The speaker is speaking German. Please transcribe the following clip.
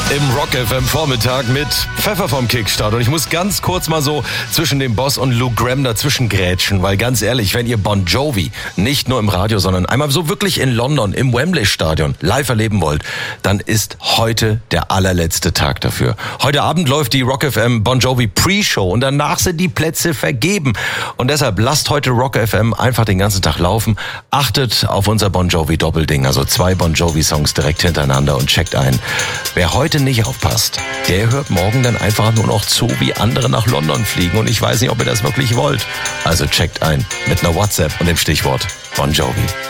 im Rock FM Vormittag mit Pfeffer vom Kickstart. Und ich muss ganz kurz mal so zwischen dem Boss und Lou Gramm dazwischen grätschen, weil ganz ehrlich, wenn ihr Bon Jovi nicht nur im Radio, sondern einmal so wirklich in London im Wembley Stadion live erleben wollt, dann ist heute der allerletzte Tag dafür. Heute Abend läuft die Rock FM Bon Jovi Pre-Show und danach sind die Plätze vergeben. Und deshalb lasst heute Rock FM einfach den ganzen Tag laufen. Achtet auf unser Bon Jovi Doppelding, also 2 Bon Jovi Songs direkt hintereinander und checkt ein. Wer heute nicht aufpasst, der hört morgen dann einfach nur noch zu, wie andere nach London fliegen. Und ich weiß nicht, ob ihr das wirklich wollt. Also checkt ein mit einer WhatsApp und dem Stichwort Bon Jovi.